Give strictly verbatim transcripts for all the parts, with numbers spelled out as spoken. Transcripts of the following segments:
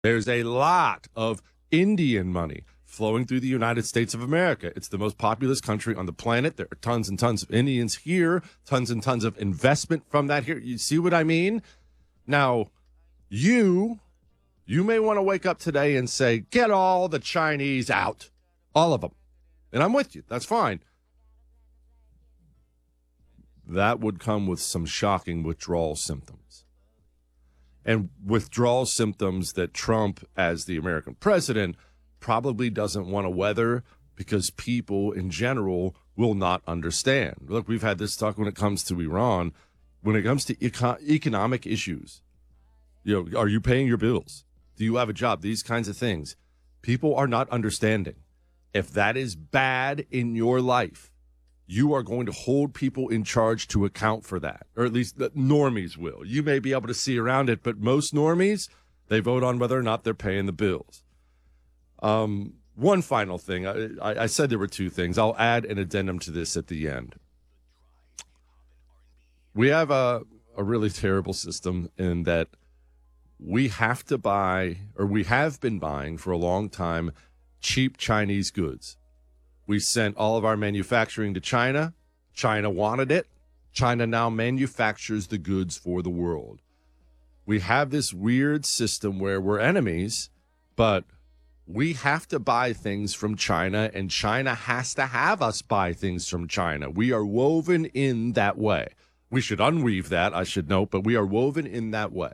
There's a lot of Indian money flowing through the United States of America. It's the most populous country on the planet. There are tons and tons of Indians here, tons and tons of investment from that here. You see what I mean? Now, you, you may want to wake up today and say, get all the Chinese out, all of them. And I'm with you. That's fine. That would come with some shocking withdrawal symptoms. And withdrawal symptoms that Trump, as the American president, probably doesn't want to weather because people in general will not understand. Look, we've had this talk when it comes to Iran. When it comes to eco- economic issues, you know, are you paying your bills? Do you have a job? These kinds of things. People are not understanding. If that is bad in your life, you are going to hold people in charge to account for that, or at least the normies will. You may be able to see around it, but most normies, they vote on whether or not they're paying the bills. Um, one final thing. I, I, I said there were two things. I'll add an addendum to this at the end. We have a, a really terrible system in that we have to buy, or we have been buying for a long time, cheap Chinese goods. We sent all of our manufacturing to China. China wanted it. China now manufactures the goods for the world. We have this weird system where we're enemies, but we have to buy things from China, and China has to have us buy things from China. We are woven in that way. We should unweave that, I should note, but we are woven in that way.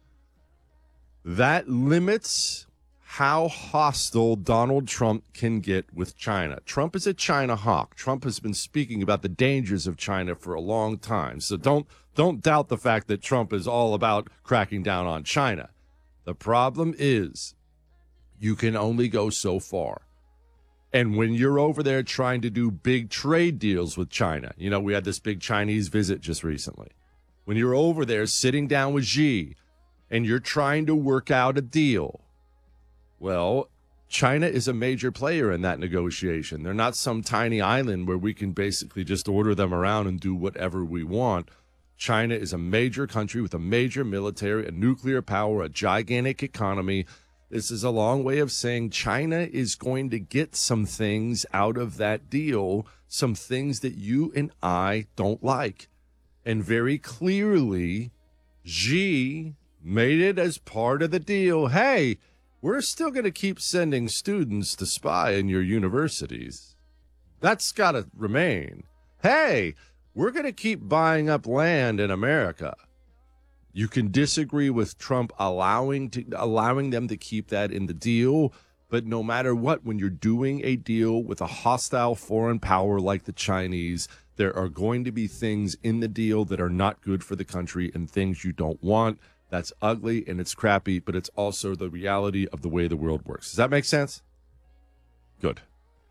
That limits how hostile Donald Trump can get with China. Trump is a China hawk. Trump has been speaking about the dangers of China for a long time. So don't don't doubt the fact that Trump is all about cracking down on China. The problem is you can only go so far. And when you're over there trying to do big trade deals with China, you know, we had this big Chinese visit just recently. When you're over there sitting down with Xi and you're trying to work out a deal, well, China is a major player in that negotiation. They're not some tiny island where we can basically just order them around and do whatever we want. China is a major country with a major military, a nuclear power, a gigantic economy. This is a long way of saying China is going to get some things out of that deal, some things that you and I don't like. And very clearly, Xi made it as part of the deal. Hey, we're still going to keep sending students to spy in your universities. That's got to remain. Hey, we're going to keep buying up land in America. You can disagree with Trump allowing to allowing them to keep that in the deal, but no matter what, when you're doing a deal with a hostile foreign power like the Chinese, there are going to be things in the deal that are not good for the country and things you don't want. That's ugly and it's crappy, but it's also the reality of the way the world works. Does that make sense? Good.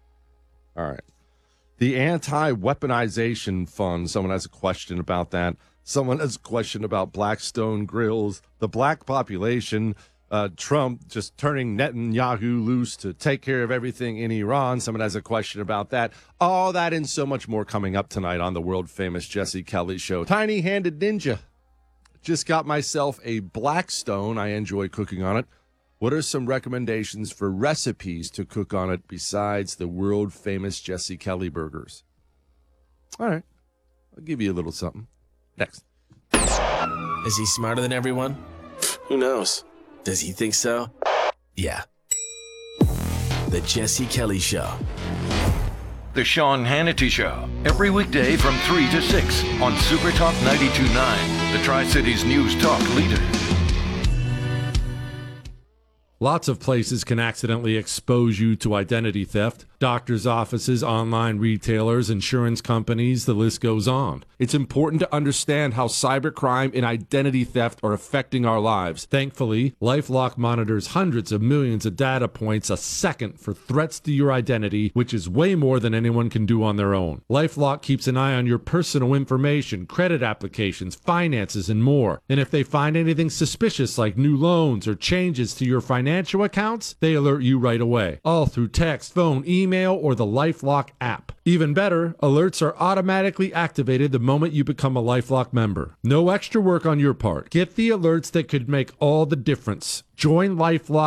All right. The anti-weaponization fund, someone has a question about that. Someone has a question about Blackstone grills, the black population, uh, Trump just turning Netanyahu loose to take care of everything in Iran. Someone has a question about that. All that and so much more coming up tonight on the world-famous Jesse Kelly Show. Tiny-handed ninja. Just got myself a Blackstone. I enjoy cooking on it. What are some recommendations for recipes to cook on it besides the world-famous Jesse Kelly burgers? All right. I'll give you a little something. Next. Is he smarter than everyone? Who knows? Does he think so? Yeah. The Jesse Kelly Show. The Sean Hannity Show, every weekday from three to six on Super Talk ninety-two point nine, the Tri-Cities News Talk leader. Lots of places can accidentally expose you to identity theft. Doctors' offices, online retailers, insurance companies, the list goes on. It's important to understand how cybercrime and identity theft are affecting our lives. Thankfully, LifeLock monitors hundreds of millions of data points a second for threats to your identity, which is way more than anyone can do on their own. LifeLock keeps an eye on your personal information, credit applications, finances, and more. And if they find anything suspicious like new loans or changes to your financial financial accounts, they alert you right away, all through text, phone, email, or the LifeLock app. Even better, alerts are automatically activated the moment you become a LifeLock member. No extra work on your part. Get the alerts that could make all the difference. Join LifeLock